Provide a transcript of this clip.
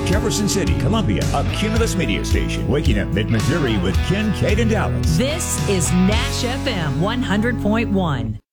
Jefferson City, Columbia, a Cumulus media station. Waking up mid-Missouri with Ken, Kate, and Dallas. This is Nash FM 100.1.